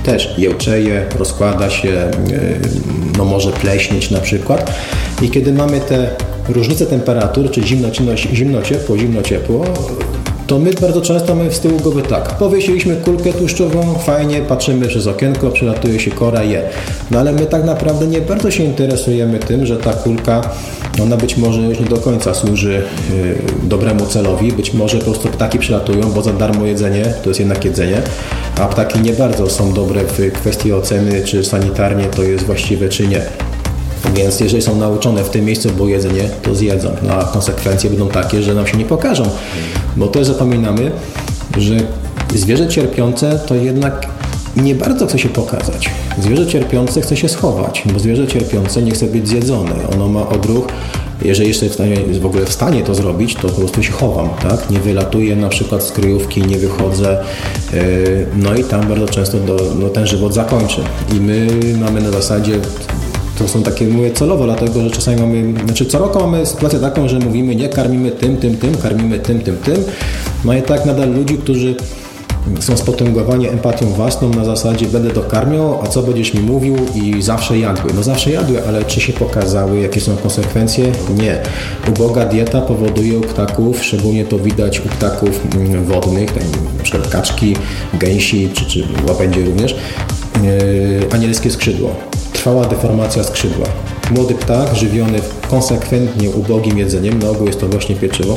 też jełczeje, rozkłada się, no może pleśnieć na przykład. I kiedy mamy te różnice temperatur, czy zimno-ciepło, to my bardzo często mamy z tyłu głowy tak, powiesiliśmy kulkę tłuszczową, fajnie, patrzymy przez okienko, przelatuje się kora, je. No ale my tak naprawdę nie bardzo się interesujemy tym, że ta kulka, ona być może już nie do końca służy dobremu celowi, być może po prostu ptaki przelatują, bo za darmo jedzenie to jest jednak jedzenie, a ptaki nie bardzo są dobre w kwestii oceny, czy sanitarnie to jest właściwe, czy nie. Więc jeżeli są nauczone w tym miejscu było jedzenie, to zjedzą. No a konsekwencje będą takie, że nam się nie pokażą. Bo też zapominamy, że zwierzę cierpiące to jednak nie bardzo chce się pokazać. Zwierzę cierpiące chce się schować, bo zwierzę cierpiące nie chce być zjedzone. Ono ma odruch, jeżeli jeszcze jest w ogóle w stanie to zrobić, to po prostu się chowam, tak? Nie wylatuję na przykład z kryjówki, nie wychodzę, no i tam bardzo często ten żywot zakończy. I my mamy na zasadzie, to są takie, mówię celowo, dlatego że czasami co roku mamy sytuację taką, że mówimy nie, karmimy tym, karmimy tym. No i tak nadal ludzi, którzy są spotęgowani empatią własną na zasadzie będę dokarmiał, a co będziesz mi mówił i zawsze jadły. No zawsze jadły, ale czy się pokazały, jakie są konsekwencje? Nie. Uboga dieta powoduje u ptaków, szczególnie to widać u ptaków wodnych, na przykład kaczki, gęsi czy łabędzie również, anielskie skrzydło. Trwała deformacja skrzydła. Młody ptak żywiony konsekwentnie ubogim jedzeniem, na ogół jest to właśnie pieczywo,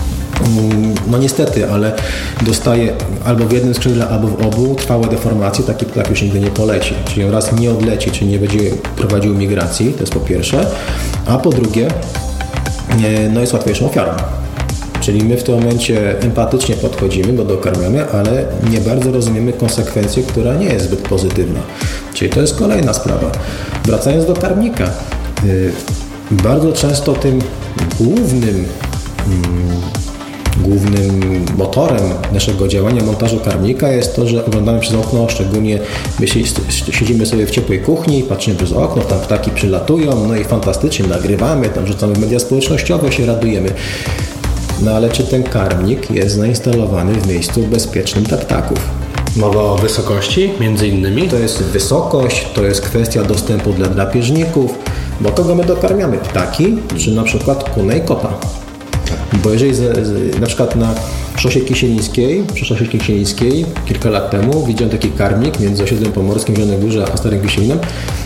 no niestety, ale dostaje albo w jednym skrzydle, albo w obu trwałe deformacje, taki ptak już nigdy nie poleci. Czyli on raz nie odleci, czyli nie będzie prowadził migracji, to jest po pierwsze, a po drugie, no jest łatwiejszą ofiarą. Czyli my w tym momencie empatycznie podchodzimy, bo dokarmiamy, ale nie bardzo rozumiemy konsekwencję, która nie jest zbyt pozytywna. Czyli to jest kolejna sprawa. Wracając do karmnika, bardzo często tym głównym motorem naszego działania montażu karmnika jest to, że oglądamy przez okno, szczególnie siedzimy sobie w ciepłej kuchni, patrzymy przez okno, tam ptaki przylatują, no i fantastycznie nagrywamy, tam wrzucamy w media społecznościowe, się radujemy. No ale czy ten karmnik jest zainstalowany w miejscu bezpiecznym dla ptaków? Mowa o wysokości między innymi? To jest wysokość, to jest kwestia dostępu dla drapieżników, bo kogo my dokarmiamy? Ptaki, czy na przykład kunę i kota? Bo jeżeli na przykład na przy Szosie Kisielińskiej kilka lat temu widziałem taki karmnik między osiedlem pomorskim w Zielonej Górze a Starym Kisielinem,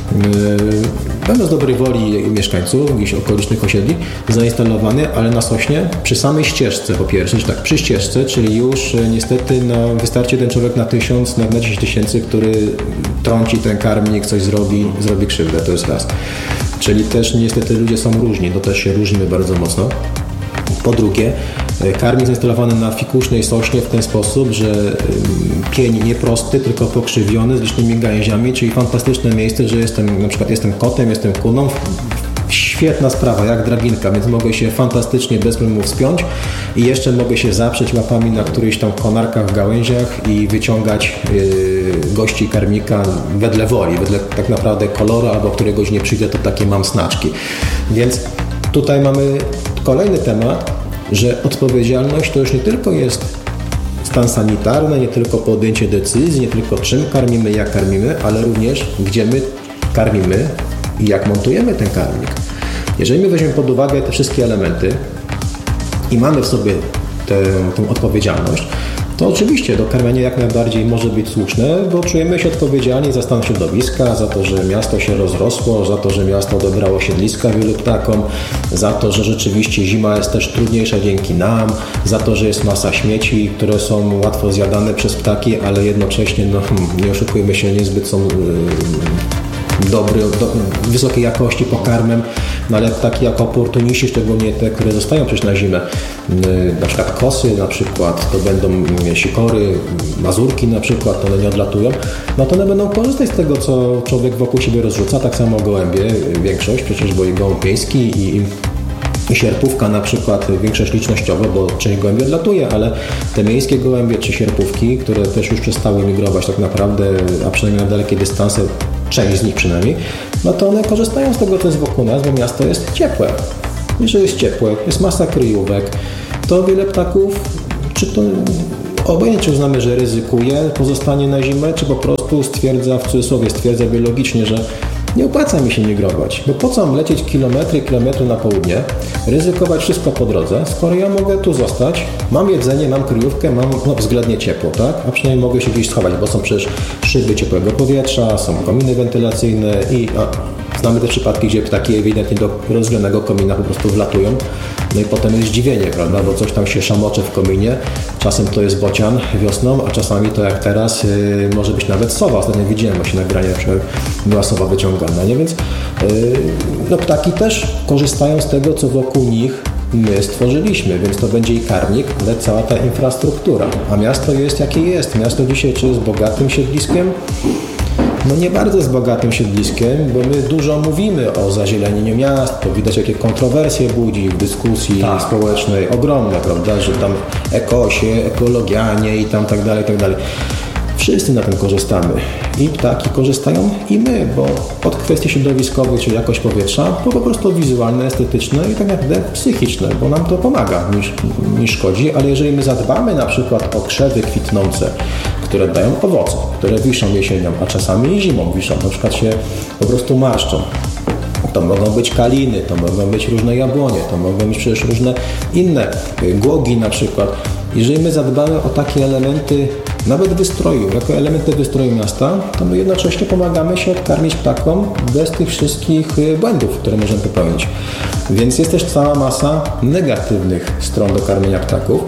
pewno z dobrej woli mieszkańców gdzieś okolicznych osiedli, zainstalowany, ale na Sośnie przy samej ścieżce po pierwsze, tak przy ścieżce, czyli już niestety wystarczy jeden człowiek na 1000, na 10 tysięcy, który trąci ten karmnik, coś zrobi krzywdę, to jest raz. Czyli też niestety ludzie są różni, to też się różnimy bardzo mocno. Po drugie, karmnik zainstalowany na fikuśnej sośnie w ten sposób, że pień nie prosty, tylko pokrzywiony z licznymi gałęziami, czyli fantastyczne miejsce, że jestem kotem, jestem kuną. Świetna sprawa, jak drabinka, więc mogę się fantastycznie bez problemu wspiąć i jeszcze mogę się zaprzeć łapami na którychś tam konarkach w gałęziach i wyciągać gości karmnika wedle woli, wedle tak naprawdę koloru, albo któregoś nie przyjdę, to takie mam snaczki. Więc tutaj mamy kolejny temat, że odpowiedzialność to już nie tylko jest stan sanitarny, nie tylko podjęcie decyzji, nie tylko czym karmimy, jak karmimy, ale również gdzie my karmimy i jak montujemy ten karmnik. Jeżeli my weźmiemy pod uwagę te wszystkie elementy i mamy w sobie tę odpowiedzialność, to oczywiście dokarmianie jak najbardziej może być słuszne, bo czujemy się odpowiedzialni za stan środowiska, za to, że miasto się rozrosło, za to, że miasto odebrało siedliska wielu ptakom, za to, że rzeczywiście zima jest też trudniejsza dzięki nam, za to, że jest masa śmieci, które są łatwo zjadane przez ptaki, ale jednocześnie, nie oszukujmy się, niezbyt są wysokiej jakości pokarmem, no ale ptaki jako oportuniści, szczególnie te, które zostają przecież na zimę, na przykład kosy, na przykład to będą sikory, mazurki na przykład, one nie odlatują, no to one będą korzystać z tego, co człowiek wokół siebie rozrzuca, tak samo gołębie, większość przecież, bo i gołąb miejski i sierpówka na przykład, większość licznościowo, bo część gołębi odlatuje, ale te miejskie gołębie czy sierpówki, które też już przestały migrować tak naprawdę, a przynajmniej na dalekie dystanse, część z nich przynajmniej, no to one korzystają z tego, co jest wokół nas, bo miasto jest ciepłe. Jeżeli jest ciepłe, jest masa kryjówek, to wiele ptaków, czy to obojętnie czy uznamy, że ryzykuje pozostanie na zimę, czy po prostu stwierdza, w cudzysłowie stwierdza biologicznie, że nie opłaca mi się migrować, bo po co mam lecieć kilometry na południe, ryzykować wszystko po drodze, skoro ja mogę tu zostać, mam jedzenie, mam kryjówkę, mam względnie ciepło, tak? A przynajmniej mogę się gdzieś schować, bo są przecież szyby ciepłego powietrza, są kominy wentylacyjne i znamy te przypadki, gdzie ptaki ewidentnie do rozgrzanego komina po prostu wlatują. No i potem jest zdziwienie, prawda, bo coś tam się szamocze w kominie. Czasem to jest bocian wiosną, a czasami to jak teraz może być nawet sowa. Ostatnio widziałem właśnie nagranie, że była sowa wyciągana, nie? Więc no, ptaki też korzystają z tego, co wokół nich my stworzyliśmy, więc to będzie i karmnik, ale cała ta infrastruktura. A miasto jest jakie jest. Miasto dzisiaj czy jest bogatym siedliskiem? No nie bardzo z bogatym siedliskiem, bo my dużo mówimy o zazielenieniu miast, to widać jakie kontrowersje budzi w dyskusji społecznej, ogromne, prawda, że tam ekosie, ekologianie i tam tak dalej, tak dalej. Wszyscy na tym korzystamy. I ptaki korzystają i my, bo od kwestii środowiskowych, czyli jakość powietrza, po prostu wizualne, estetyczne i tak naprawdę psychiczne, bo nam to pomaga niż szkodzi, ale jeżeli my zadbamy na przykład o krzewy kwitnące, które dają owoce, które wiszą jesienią, a czasami i zimą wiszą, na przykład się po prostu marszczą. To mogą być kaliny, to mogą być różne jabłonie, to mogą być przecież różne inne głogi na przykład. Jeżeli my zadbamy o takie elementy, nawet wystroju, jako elementy wystroju miasta, to my jednocześnie pomagamy się odkarmić ptakom bez tych wszystkich błędów, które możemy popełnić. Więc jest też cała masa negatywnych stron do karmienia ptaków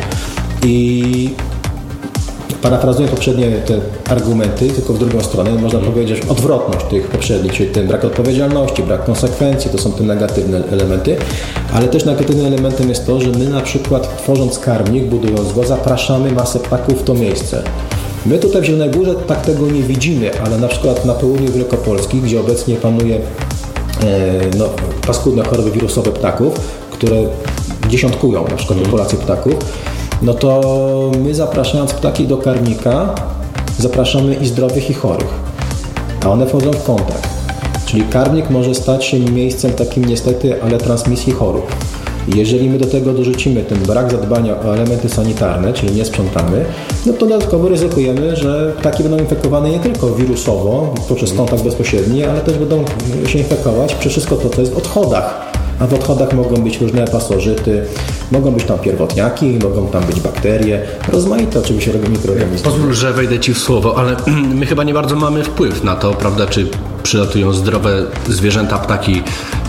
i parafrazując poprzednie te argumenty, tylko w drugą stronę, można powiedzieć odwrotność tych poprzednich, czyli ten brak odpowiedzialności, brak konsekwencji, to są te negatywne elementy, ale też negatywnym elementem jest to, że my na przykład tworząc karmnik, budując go, zapraszamy masę ptaków w to miejsce. My tutaj w Zielonej Górze tak tego nie widzimy, ale na przykład na południu Wielkopolski, gdzie obecnie panuje paskudne choroby wirusowe ptaków, które dziesiątkują na przykład populację ptaków, no to my zapraszając ptaki do karmnika, zapraszamy i zdrowych, i chorych, a one wchodzą w kontakt. Czyli karmnik może stać się miejscem takim niestety, ale transmisji chorób. Jeżeli my do tego dorzucimy ten brak zadbania o elementy sanitarne, czyli nie sprzątamy, no to dodatkowo ryzykujemy, że ptaki będą infekowane nie tylko wirusowo, poprzez kontakt bezpośredni, ale też będą się infekować przez wszystko to, co jest w odchodach. A w odchodach mogą być różne pasożyty, mogą być tam pierwotniaki, mogą tam być bakterie, rozmaite oczywiście mikroorganizmy. Pozwól, że wejdę Ci w słowo, ale my chyba nie bardzo mamy wpływ na to, prawda, czy przylatują zdrowe zwierzęta, ptaki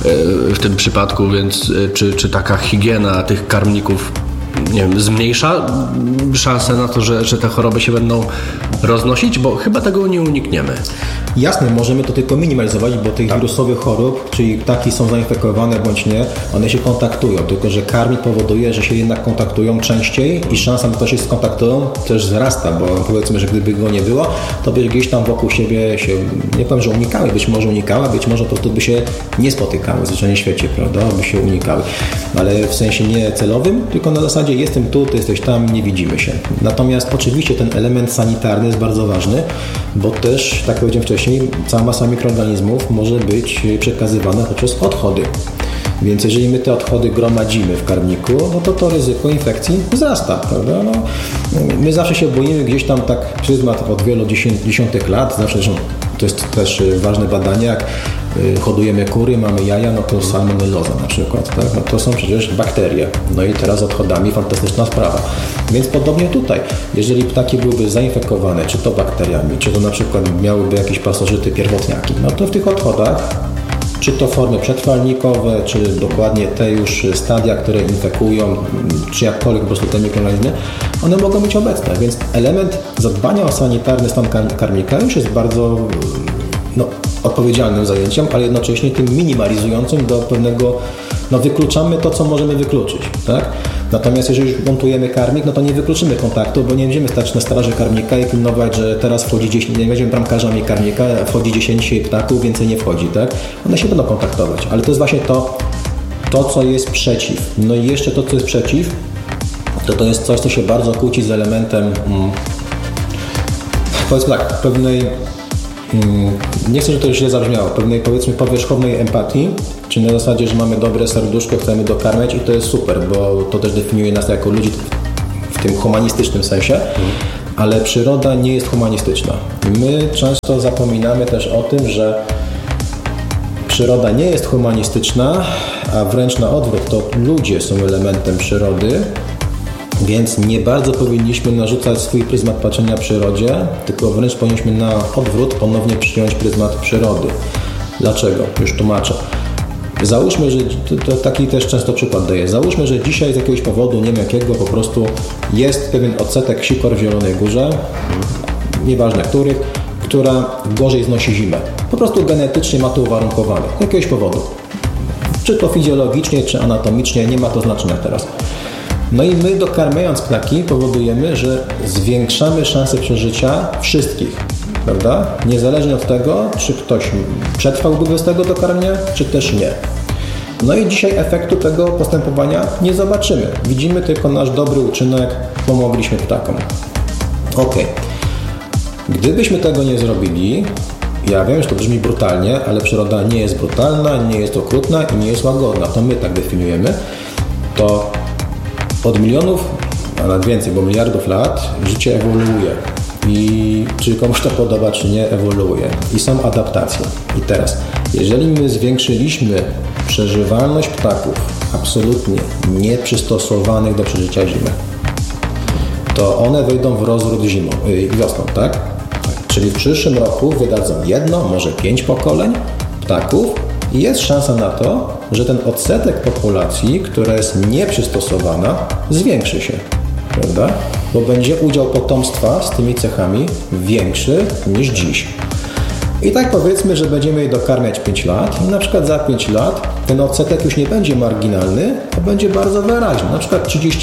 w tym przypadku, więc czy taka higiena tych karmników, nie wiem, zmniejsza szansę na to, że te choroby się będą roznosić, bo chyba tego nie unikniemy. Jasne, możemy to tylko minimalizować, bo tych wirusowych chorób, czyli ptaki są zainfekowane bądź nie, one się kontaktują, tylko że karmik powoduje, że się jednak kontaktują częściej i szansa na to, że się skontaktują też wzrasta, bo powiedzmy, że gdyby go nie było, to by gdzieś tam wokół siebie się, nie powiem, że unikały, być może po prostu by się nie spotykały w zwyczajnym świecie, prawda, by się unikały, ale w sensie nie celowym, tylko na zasadzie jestem tu, ty jesteś tam, nie widzimy się. Natomiast oczywiście ten element sanitarny jest bardzo ważny, bo też, tak jak powiedziałem wcześniej, cała masa mikroorganizmów może być przekazywana poprzez odchody. Więc jeżeli my te odchody gromadzimy w karmniku, no to ryzyko infekcji wzrasta, prawda? No, my zawsze się boimy gdzieś tam tak przyzmat od wielu dziesiątek lat, zawsze to jest też ważne badanie, jak hodujemy kury, mamy jaja, no to salmonelloza na przykład, tak? No to są przecież bakterie. No i teraz odchodami fantastyczna sprawa. Więc podobnie tutaj, jeżeli ptaki byłyby zainfekowane, czy to bakteriami, czy to na przykład miałyby jakieś pasożyty, pierwotniaki, no to w tych odchodach, czy to formy przetrwalnikowe, czy dokładnie te już stadia, które infekują, czy jakkolwiek po prostu te mikroorganizmy, one mogą być obecne, więc element zadbania o sanitarny stan karmnika już jest bardzo odpowiedzialnym zajęciem, ale jednocześnie tym minimalizującym do pewnego, wykluczamy to, co możemy wykluczyć, tak? Natomiast jeżeli już montujemy karmik, no to nie wykluczymy kontaktu, bo nie będziemy stać na straży karmnika i pilnować, że teraz wchodzi 10, nie będziemy bramkarzami karmnika, wchodzi 10 ptaków, więcej nie wchodzi, tak? One się będą kontaktować, ale to jest właśnie to, co jest przeciw. No i jeszcze to, co jest przeciw, to jest coś, co się bardzo kłóci z elementem, powiedzmy tak, pewnej, nie chcę, żeby to źle zabrzmiało, pewnej, powiedzmy, powierzchownej empatii, czyli na zasadzie, że mamy dobre serduszko, chcemy dokarmiać i to jest super, bo to też definiuje nas jako ludzi w tym humanistycznym sensie, ale przyroda nie jest humanistyczna. My często zapominamy też o tym, że przyroda nie jest humanistyczna, a wręcz na odwrót, to ludzie są elementem przyrody, więc nie bardzo powinniśmy narzucać swój pryzmat patrzenia przyrodzie, tylko wręcz powinniśmy na odwrót ponownie przyjąć pryzmat przyrody. Dlaczego? Już tłumaczę. Załóżmy, że to taki też często przykład daję. Załóżmy, że dzisiaj z jakiegoś powodu, nie wiem jakiego, po prostu jest pewien odsetek sikor w Zielonej Górze, nieważne których, która gorzej znosi zimę. Po prostu genetycznie ma to uwarunkowane. Z jakiegoś powodu. Czy to fizjologicznie, czy anatomicznie, nie ma to znaczenia teraz. No i my dokarmiając ptaki powodujemy, że zwiększamy szanse przeżycia wszystkich, prawda? Niezależnie od tego, czy ktoś przetrwałby bez tego dokarmienia, czy też nie. No i dzisiaj efektu tego postępowania nie zobaczymy. Widzimy tylko nasz dobry uczynek, pomogliśmy ptakom. Okej. Gdybyśmy tego nie zrobili, ja wiem, że to brzmi brutalnie, ale przyroda nie jest brutalna, nie jest okrutna i nie jest łagodna. To my tak definiujemy. To od milionów, a nawet więcej, bo miliardów lat życie ewoluuje. I czy komuś to podoba, czy nie, ewoluuje. I są adaptacje. I teraz, jeżeli my zwiększyliśmy przeżywalność ptaków absolutnie nieprzystosowanych do przeżycia zimy, to one wejdą w rozród wiosną, tak? Czyli w przyszłym roku wydadzą 1, może 5 pokoleń ptaków i jest szansa na to, że ten odsetek populacji, która jest nieprzystosowana, zwiększy się, prawda? Bo będzie udział potomstwa z tymi cechami większy niż dziś. I tak powiedzmy, że będziemy je dokarmiać 5 lat i na przykład za 5 lat ten odsetek już nie będzie marginalny, a będzie bardzo wyraźny, na przykład 30%.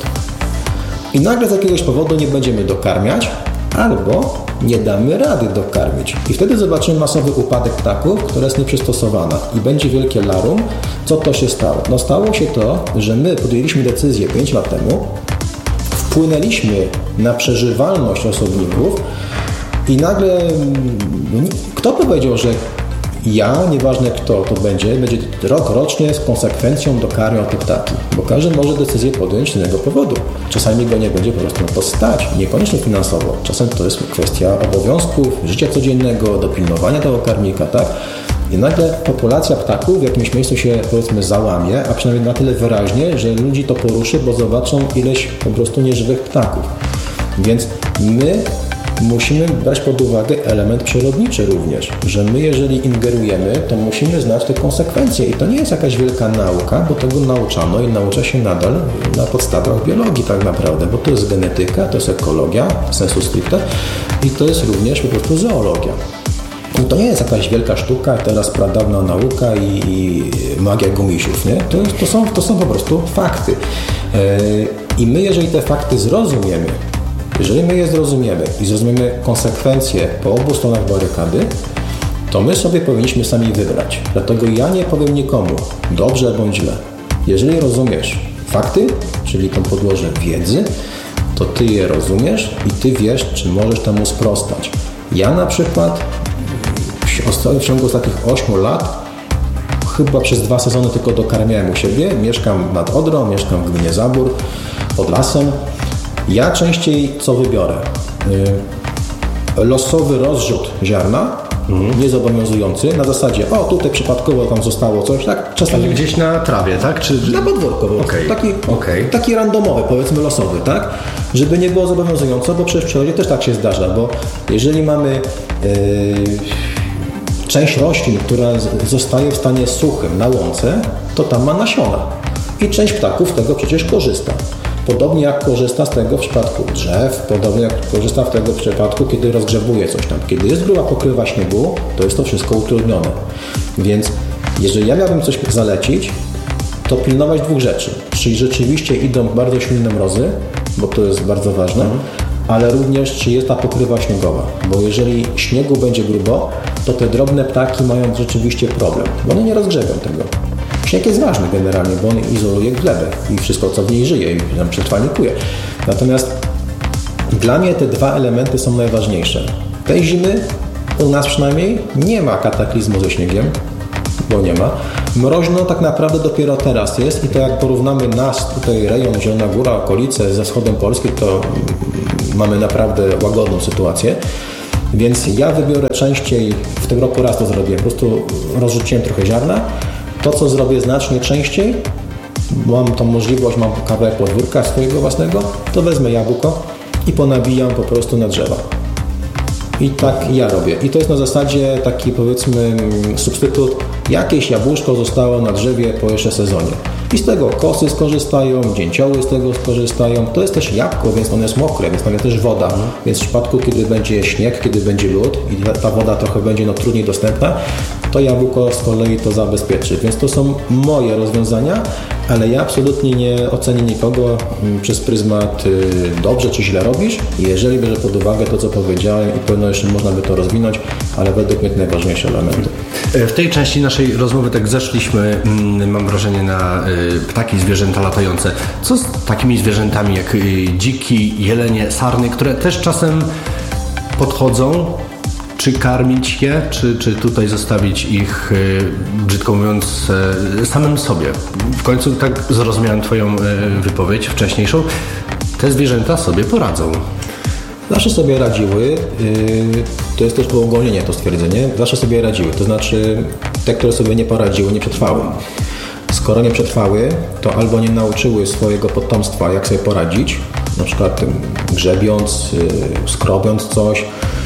I nagle z jakiegoś powodu nie będziemy dokarmiać, albo nie damy rady dokarmić. I wtedy zobaczymy masowy upadek ptaków, która jest nieprzystosowana. I będzie wielkie larum. Co to się stało? No stało się to, że my podjęliśmy decyzję 5 lat temu, wpłynęliśmy na przeżywalność osobników i nagle kto powiedział, że ja, nieważne kto to będzie rok rocznie z konsekwencją dokarmiał te ptaki, bo każdy może decyzję podjąć z innego powodu. Czasami go nie będzie po prostu na to stać, niekoniecznie finansowo. Czasem to jest kwestia obowiązków, życia codziennego, dopilnowania tego karmnika, tak? I nagle populacja ptaków w jakimś miejscu się, powiedzmy, załamie, a przynajmniej na tyle wyraźnie, że ludzi to poruszy, bo zobaczą ileś po prostu nieżywych ptaków. Więc my musimy brać pod uwagę element przyrodniczy również, że my jeżeli ingerujemy, to musimy znać te konsekwencje i to nie jest jakaś wielka nauka, bo tego nauczano i naucza się nadal na podstawach biologii tak naprawdę, bo to jest genetyka, to jest ekologia, sensu stricte i to jest również po prostu zoologia. I to nie jest jakaś wielka sztuka, teraz pradawna nauka i magia gumisiów, nie? To są po prostu fakty. I my jeżeli te fakty zrozumiemy, jeżeli my je zrozumiemy i zrozumiemy konsekwencje po obu stronach barykady, to my sobie powinniśmy sami wybrać. Dlatego ja nie powiem nikomu, dobrze bądź źle. Jeżeli rozumiesz fakty, czyli tą podłoże wiedzy, to ty je rozumiesz i ty wiesz, czy możesz temu sprostać. Ja na przykład w ciągu ostatnich 8 lat chyba przez 2 sezony tylko dokarmiałem u siebie. Mieszkam nad Odrą, mieszkam w gminie Zabór, pod lasem. Ja częściej co wybiorę? Losowy rozrzut ziarna, niezobowiązujący, na zasadzie, tutaj przypadkowo tam zostało coś, tak? Czasami gdzieś na trawie, tak? Czy na podwórku, taki randomowy, powiedzmy losowy, tak? Żeby nie było zobowiązująco, bo przecież w przyrodzie też tak się zdarza, bo jeżeli mamy część roślin, która zostaje w stanie suchym na łące, to tam ma nasiona i część ptaków z tego przecież korzysta. Podobnie jak korzysta z tego w przypadku drzew, podobnie jak korzysta z tego w przypadku, kiedy rozgrzewuje coś tam. Kiedy jest gruba pokrywa śniegu, to jest to wszystko utrudnione. Więc jeżeli ja miałbym coś zalecić, to pilnować 2 rzeczy. Czyli rzeczywiście idą bardzo silne mrozy, bo to jest bardzo ważne, ale również czy jest ta pokrywa śniegowa. Bo jeżeli śniegu będzie grubo, to te drobne ptaki mają rzeczywiście problem, bo one nie rozgrzebią tego. Śnieg jest ważny generalnie, bo on izoluje glebę i wszystko, co w niej żyje i nam przetrwalikuje. Natomiast dla mnie te 2 elementy są najważniejsze. Tej zimy u nas przynajmniej nie ma kataklizmu ze śniegiem. bo nie ma. Mroźno tak naprawdę dopiero teraz jest i to jak porównamy nas, tutaj rejon Zielona Góra, okolice ze wschodem Polski, to mamy naprawdę łagodną sytuację. Więc ja wybiorę częściej, w tym roku raz to zrobię, po prostu rozrzuciłem trochę ziarna. To, co zrobię znacznie częściej, mam tą możliwość, mam kawałek podwórka swojego własnego, to wezmę jabłko i ponabijam po prostu na drzewa. I tak ja robię. I to jest na zasadzie taki, powiedzmy, substytut. Jakieś jabłuszko zostało na drzewie po jeszcze sezonie. I z tego kosy skorzystają, dzięcioły z tego skorzystają. To jest też jabłko, więc ono jest mokre, więc tam jest też woda. Więc w przypadku, kiedy będzie śnieg, kiedy będzie lód i ta woda trochę będzie trudniej dostępna, to jabłko z kolei to zabezpieczy. Więc to są moje rozwiązania, ale ja absolutnie nie ocenię nikogo przez pryzmat dobrze czy źle robisz. Jeżeli bierze pod uwagę to, co powiedziałem i pewno jeszcze można by to rozwinąć, ale według mnie to najważniejsze elementy. W tej części naszej rozmowy tak zeszliśmy, mam wrażenie, na ptaki, zwierzęta latające. Co z takimi zwierzętami jak dziki, jelenie, sarny, które też czasem podchodzą? Czy karmić je, czy tutaj zostawić ich, brzydko mówiąc, samym sobie? W końcu tak zrozumiałem Twoją wypowiedź wcześniejszą. Te zwierzęta sobie poradzą. Zawsze sobie radziły, to jest też uogólnienie to stwierdzenie, zawsze sobie radziły, to znaczy te, które sobie nie poradziły, nie przetrwały. Skoro nie przetrwały, to albo nie nauczyły swojego potomstwa, jak sobie poradzić, na przykład grzebiąc, skrobiąc coś,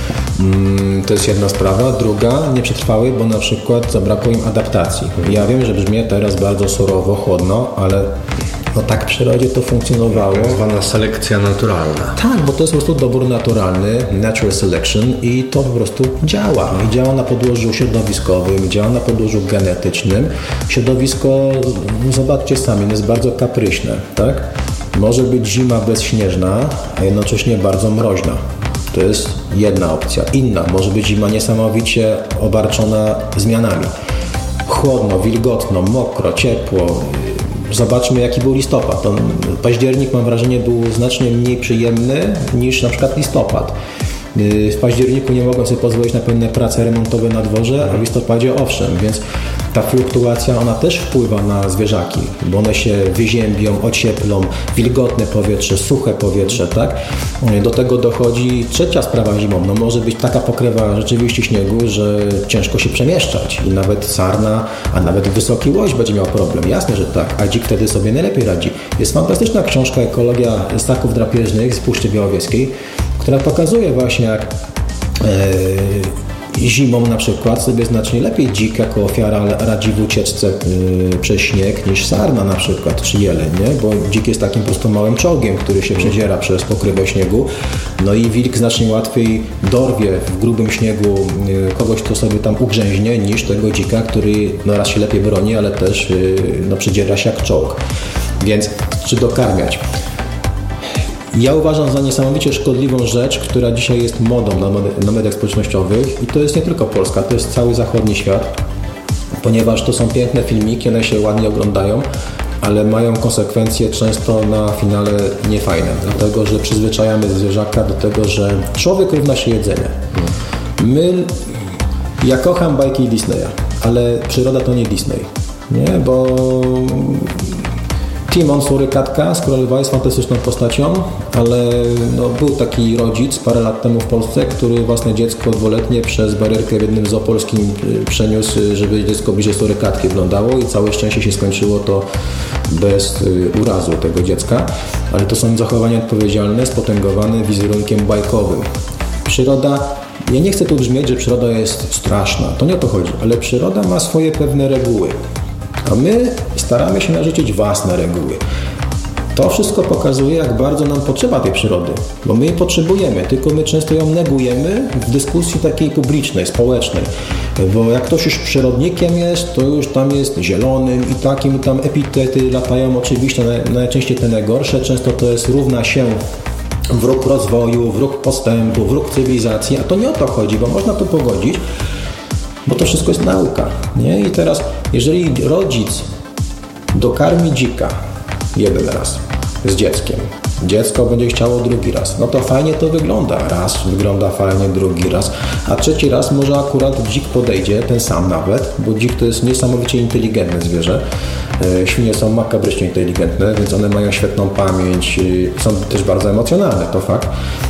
to jest jedna sprawa. Druga, nie przetrwały, bo na przykład zabrakło im adaptacji. Ja wiem, że brzmi teraz bardzo surowo, chłodno, ale tak w przyrodzie to funkcjonowało. Tak zwana selekcja naturalna. Tak, bo to jest po prostu dobór naturalny, natural selection i to po prostu działa. I działa na podłożu środowiskowym, działa na podłożu genetycznym. Środowisko, zobaczcie sami, jest bardzo kapryśne, tak? Może być zima bezśnieżna, a jednocześnie bardzo mroźna. To jest jedna opcja. Inna, może być zima niesamowicie obarczona zmianami. Chłodno, wilgotno, mokro, ciepło. Zobaczmy, jaki był listopad. Październik, mam wrażenie, był znacznie mniej przyjemny niż na przykład listopad. W październiku nie mogłem sobie pozwolić na pewne prace remontowe na dworze, a w listopadzie owszem, więc ta fluktuacja, ona też wpływa na zwierzaki, bo one się wyziębią, ocieplą, wilgotne powietrze, suche powietrze, tak? Do tego dochodzi trzecia sprawa zimą. Może być taka pokrywa rzeczywiście śniegu, że ciężko się przemieszczać i nawet sarna, a nawet wysoki łoś będzie miał problem. Jasne, że tak, a dzik wtedy sobie najlepiej radzi. Jest fantastyczna książka Ekologia ssaków drapieżnych z Puszczy Białowieskiej, która pokazuje właśnie, jak zimą na przykład sobie znacznie lepiej dzik jako ofiara radzi w ucieczce przez śnieg niż sarna na przykład, czy jeleń, nie? Bo dzik jest takim po prostu małym czołgiem, który się przedziera przez pokrywę śniegu, no i wilk znacznie łatwiej dorwie w grubym śniegu kogoś, kto sobie tam ugrzęźnie, niż tego dzika, który raz się lepiej broni, ale też przedziera się jak czołg. Więc czy dokarmiać? Ja uważam za niesamowicie szkodliwą rzecz, która dzisiaj jest modą na mediach społecznościowych i to jest nie tylko Polska, to jest cały zachodni świat, ponieważ to są piękne filmiki, one się ładnie oglądają, ale mają konsekwencje często na finale niefajne, dlatego że przyzwyczajamy zwierzaka do tego, że człowiek równa się jedzenie. Ja kocham bajki Disneya, ale przyroda to nie Disney, nie? Bo Timon, surykatka z Królowa jest fantastyczną postacią, ale był taki rodzic parę lat temu w Polsce, który własne dziecko dwuletnie przez barierkę w jednym zoo polskim przeniósł, żeby dziecko bliżej surykatki wyglądało i całe szczęście się skończyło to bez urazu tego dziecka, ale to są zachowania odpowiedzialne, spotęgowane wizerunkiem bajkowym. Przyroda, ja nie chcę tu brzmieć, że przyroda jest straszna, to nie o to chodzi, ale przyroda ma swoje pewne reguły. A my staramy się narzucić własne reguły. To wszystko pokazuje, jak bardzo nam potrzeba tej przyrody, bo my jej potrzebujemy, tylko my często ją negujemy w dyskusji takiej publicznej, społecznej. Bo jak ktoś już przyrodnikiem jest, to już tam jest zielonym i takim tam epitety latają, oczywiście najczęściej te najgorsze, często to jest równa się wróg rozwoju, wróg postępu, wróg cywilizacji, a to nie o to chodzi, bo można to pogodzić, bo to wszystko jest nauka, nie? I teraz, jeżeli rodzic dokarmi dzika jeden raz z dzieckiem, Dziecko będzie chciało drugi raz. No to fajnie to wygląda. Raz wygląda fajnie, drugi raz. A trzeci raz może akurat dzik podejdzie, ten sam nawet, bo dzik to jest niesamowicie inteligentne zwierzę. Świnie są makabrycznie inteligentne, więc one mają świetną pamięć, są też bardzo emocjonalne, to fakt.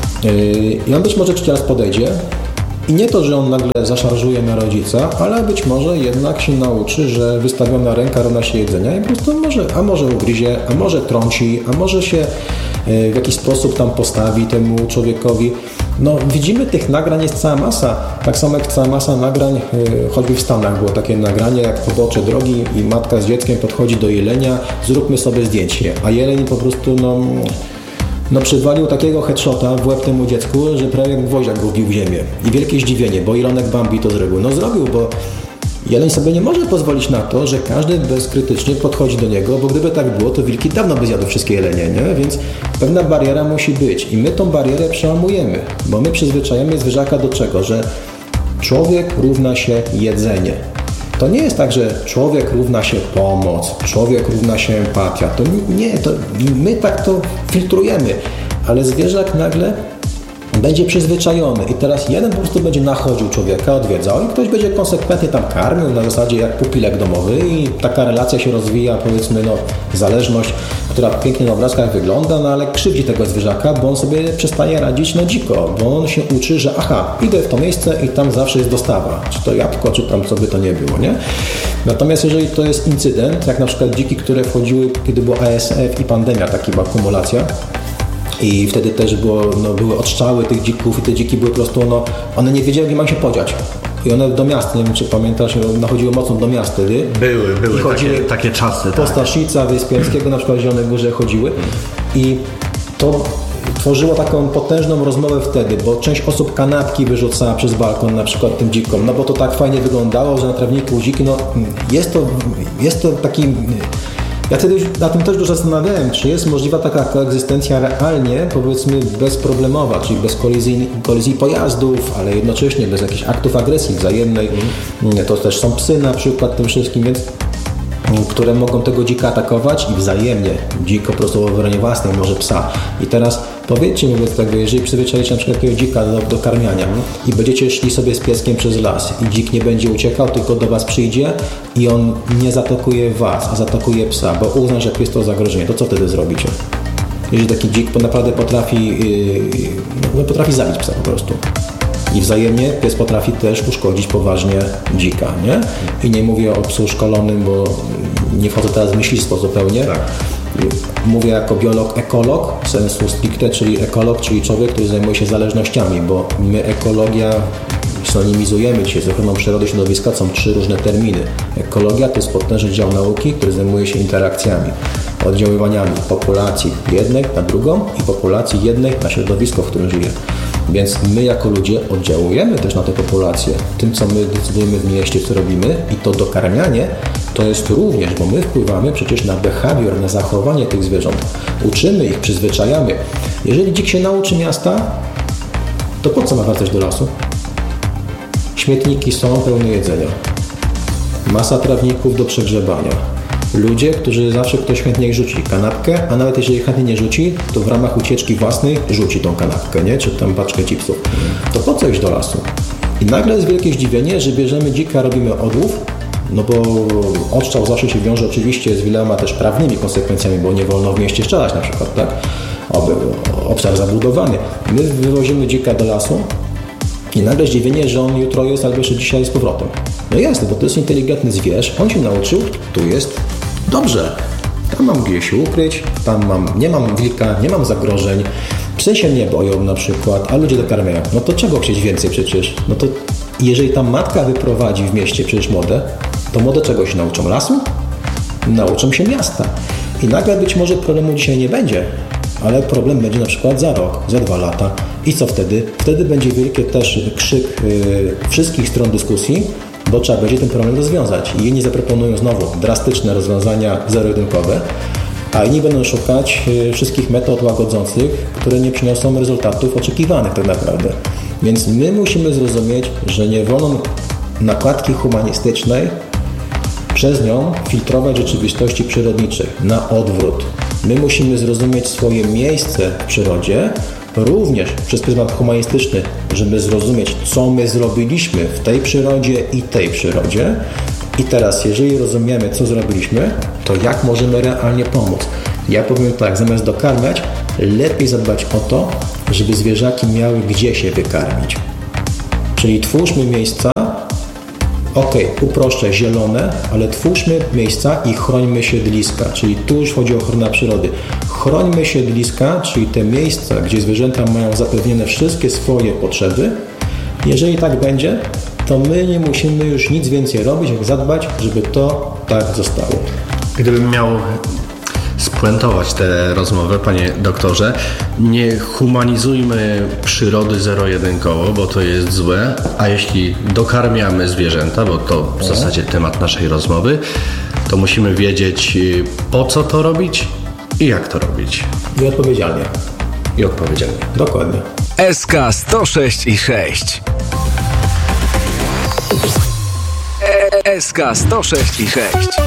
I on być może trzeci raz podejdzie i nie to, że on nagle zaszarżuje na rodzica, ale być może jednak się nauczy, że wystawiona ręka równa się jedzenia i po prostu może ugryzie, a może trąci, a może się w jakiś sposób tam postawi temu człowiekowi. No widzimy tych nagrań jest cała masa, tak samo jak cała masa nagrań, choćby w Stanach było takie nagranie jak pobocze drogi i matka z dzieckiem podchodzi do jelenia, zróbmy sobie zdjęcie, a jeleń po prostu przywalił takiego headshota w łeb temu dziecku, że prawie gwoździak go wbił w ziemię. I wielkie zdziwienie, bo Ilonek Bambi to zrobił. No zrobił, bo jeleń sobie nie może pozwolić na to, że każdy bezkrytycznie podchodzi do niego, bo gdyby tak było, to wilki dawno by zjadły wszystkie jelenie, nie? Więc pewna bariera musi być i my tą barierę przełamujemy, bo my przyzwyczajamy zwierzaka do czego? Że człowiek równa się jedzenie. To nie jest tak, że człowiek równa się pomoc, człowiek równa się empatia. To nie, to my tak to filtrujemy, ale zwierzak nagle będzie przyzwyczajony i teraz jeden po prostu będzie nachodził człowieka, odwiedzał i ktoś będzie konsekwentnie tam karmił na zasadzie jak pupilek domowy i taka relacja się rozwija, powiedzmy, zależność, która pięknie na obrazkach wygląda, ale krzywdzi tego zwierzaka, bo on sobie przestaje radzić dziko, bo on się uczy, że idę w to miejsce i tam zawsze jest dostawa, czy to jabłko, czy tam co by to nie było, nie? Natomiast jeżeli to jest incydent, jak na przykład dziki, które wchodziły, kiedy było ASF i pandemia, taka była akumulacja, i wtedy też były odstrzały tych dzików i te dziki były po prostu, one nie wiedziały, gdzie mają się podziać. I one do miasta, nie wiem czy pamiętasz, nachodziły mocno do miast wtedy. Były takie czasy. Po Staszica, Wyspiańskiego, na przykład w Zielonej Górze chodziły. I to tworzyło taką potężną rozmowę wtedy, bo część osób kanapki wyrzucała przez balkon na przykład tym dzikom, bo to tak fajnie wyglądało, że na trawniku dziki, jest to taki... Ja wtedy na tym też dużo zastanawiałem, czy jest możliwa taka koegzystencja realnie, powiedzmy, bezproblemowa, czyli bez kolizji pojazdów, ale jednocześnie bez jakichś aktów agresji wzajemnej. To też są psy na przykład tym wszystkim, więc które mogą tego dzika atakować i wzajemnie. Dzik po prostu w obronie własnej może psa. I teraz powiedzcie mi wobec tego, jeżeli przyzwyczaicie na przykład takiego dzika do karmiania i będziecie szli sobie z pieskiem przez las i dzik nie będzie uciekał, tylko do was przyjdzie i on nie zaatakuje was, a zaatakuje psa, bo uzna, że pies to zagrożenie, to co wtedy zrobicie? Jeżeli taki dzik naprawdę potrafi zabić psa po prostu. I wzajemnie pies potrafi też uszkodzić poważnie dzika, nie? I nie mówię o psu szkolonym, bo nie wchodzę teraz w myślistwo zupełnie. Tak. Mówię jako biolog, ekolog, sensu stricte, czyli ekolog, czyli człowiek, który zajmuje się zależnościami, bo my ekologia synonimizujemy dzisiaj z ochroną przyrody i środowiska, są 3 różne terminy. Ekologia to jest potężny dział nauki, który zajmuje się interakcjami, oddziaływaniami populacji jednej na drugą i populacji jednej na środowisko, w którym żyje. Więc my jako ludzie oddziałujemy też na te populacje. Tym, co my decydujemy w mieście, co robimy i to dokarmianie, to jest również, bo my wpływamy przecież na behawior, na zachowanie tych zwierząt. Uczymy ich, przyzwyczajamy. Jeżeli dzik się nauczy miasta, to po co ma wracać do lasu? Śmietniki są pełne jedzenia. Masa trawników do przegrzebania. Ludzie, którzy zawsze ktoś chętnie rzuci kanapkę, a nawet jeżeli chętnie nie rzuci, to w ramach ucieczki własnej rzuci tą kanapkę, nie? Czy tam paczkę chipsów. To po co iść do lasu? I nagle jest wielkie zdziwienie, że bierzemy dzika, robimy odłów, bo odstrzał zawsze się wiąże oczywiście z wieloma też prawnymi konsekwencjami, bo nie wolno w mieście strzelać na przykład, tak? Obszar zabudowany. My wywozimy dzika do lasu i nagle zdziwienie, że on jutro jest albo jeszcze dzisiaj z powrotem. No jasne, bo to jest inteligentny zwierz, on się nauczył, tu jest dobrze. Tam mam gdzieś się ukryć, nie mam wilka, nie mam zagrożeń, psy się nie boją na przykład, a ludzie dokarmiają. No to czego chcieć więcej przecież? No to jeżeli tam matka wyprowadzi w mieście przecież młode, to młode czego się nauczą? Lasu? Nauczą się miasta. I nagle być może problemu dzisiaj nie będzie, ale problem będzie na przykład za rok, za 2 lata. I co wtedy? Wtedy będzie wielki też krzyk wszystkich stron dyskusji, bo trzeba będzie ten problem rozwiązać. I inni zaproponują znowu drastyczne rozwiązania zero-jedynkowe, a inni będą szukać wszystkich metod łagodzących, które nie przyniosą rezultatów oczekiwanych tak naprawdę. Więc my musimy zrozumieć, że nie wolno nakładki humanistycznej przez nią filtrować rzeczywistości przyrodniczych. Na odwrót. My musimy zrozumieć swoje miejsce w przyrodzie, również przez pryzmat humanistyczny, żeby zrozumieć, co my zrobiliśmy w tej przyrodzie i tej przyrodzie. I teraz, jeżeli rozumiemy, co zrobiliśmy, to jak możemy realnie pomóc? Ja powiem tak, zamiast dokarmiać, lepiej zadbać o to, żeby zwierzaki miały gdzie się wykarmić. Czyli twórzmy miejsca, uproszczę, zielone, ale twórzmy miejsca i chrońmy siedliska, czyli tu już chodzi o ochronę przyrody. Chrońmy siedliska, czyli te miejsca, gdzie zwierzęta mają zapewnione wszystkie swoje potrzeby. Jeżeli tak będzie, to my nie musimy już nic więcej robić, jak zadbać, żeby to tak zostało. Gdybym miał spuentować tę rozmowę, panie doktorze, nie humanizujmy przyrody zero-jedynkowo, bo to jest złe, a jeśli dokarmiamy zwierzęta, bo to w zasadzie temat naszej rozmowy, to musimy wiedzieć, po co to robić i jak to robić. I odpowiedzialnie. I odpowiedzialnie. Dokładnie. SK 106 i 6. SK 106 i 6.